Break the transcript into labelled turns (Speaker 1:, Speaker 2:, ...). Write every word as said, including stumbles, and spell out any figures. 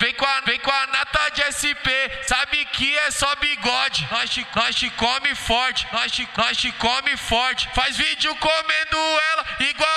Speaker 1: vem com a, vem com a nata de S P, sabe que é só bigode. Nós te, nós te come forte, nós te, nós te come forte. Faz vídeo comendo ela igual